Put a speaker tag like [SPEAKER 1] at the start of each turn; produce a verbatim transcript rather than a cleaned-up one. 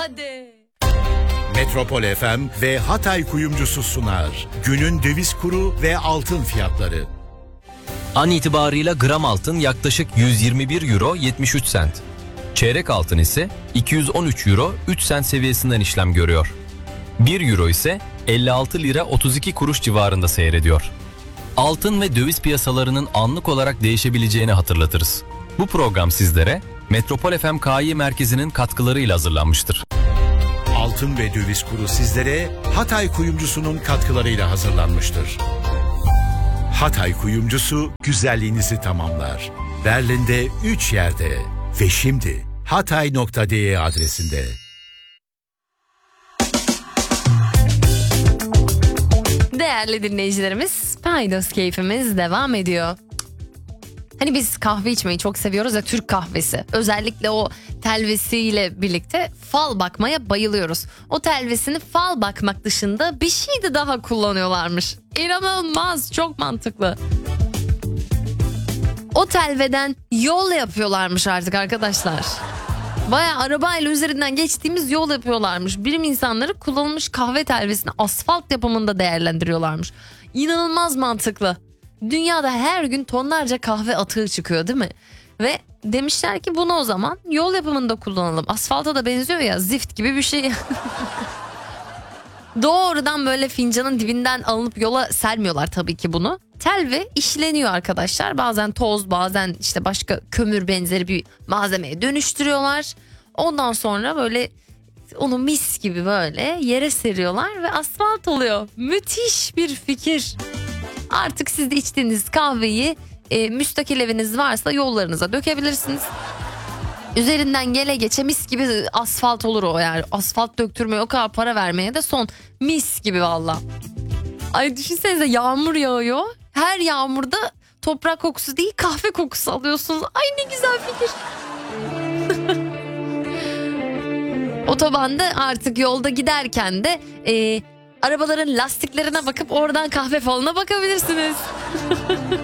[SPEAKER 1] hadi.
[SPEAKER 2] Metropol F M ve Hatay Kuyumcusu sunar. Günün döviz kuru ve altın fiyatları.
[SPEAKER 3] An itibarıyla gram altın yaklaşık yüz yirmi bir euro yetmiş üç sent. Çeyrek altın ise iki yüz on üç euro üç sent seviyesinden işlem görüyor. bir euro ise elli altı lira otuz iki kuruş civarında seyrediyor. Altın ve döviz piyasalarının anlık olarak değişebileceğini hatırlatırız. Bu program sizlere Metropol F M K I merkezinin katkılarıyla hazırlanmıştır.
[SPEAKER 2] Altın ve döviz kuru sizlere Hatay Kuyumcusu'nun katkılarıyla hazırlanmıştır. Hatay Kuyumcusu güzelliğinizi tamamlar. Berlin'de üç yerde ve şimdi hatay nokta de adresinde.
[SPEAKER 1] Değerli dinleyicilerimiz, Paydos keyfimiz devam ediyor. Hani biz kahve içmeyi çok seviyoruz ya, Türk kahvesi. Özellikle o telvesiyle birlikte fal bakmaya bayılıyoruz. O telvesini fal bakmak dışında bir şey de daha kullanıyorlarmış. İnanılmaz, çok mantıklı. O telveden yol yapıyorlarmış artık arkadaşlar. Bayağı arabayla üzerinden geçtiğimiz yol yapıyorlarmış. Bilim insanları kullanılmış kahve telvesini asfalt yapımında değerlendiriyorlarmış. İnanılmaz mantıklı. Dünyada her gün tonlarca kahve atığı çıkıyor değil mi? Ve demişler ki bunu o zaman yol yapımında kullanalım. Asfalta da benziyor ya, zift gibi bir şey. Doğrudan böyle fincanın dibinden alınıp yola sermiyorlar tabii ki bunu. Telve işleniyor arkadaşlar. Bazen toz, bazen işte başka kömür benzeri bir malzemeye dönüştürüyorlar. Ondan sonra böyle onu mis gibi böyle yere seriyorlar ve asfalt oluyor. Müthiş bir fikir. Artık siz de içtiğiniz kahveyi e, müstakil eviniz varsa yollarınıza dökebilirsiniz. Üzerinden gele geçe mis gibi asfalt olur o yani. Asfalt döktürmeye o kadar para vermeye de son, mis gibi valla. Ay düşünsenize, yağmur yağıyor. Her yağmurda toprak kokusu değil kahve kokusu alıyorsunuz. Ay ne güzel fikir. Otobanda artık yolda giderken de e, arabaların lastiklerine bakıp oradan kahve falına bakabilirsiniz.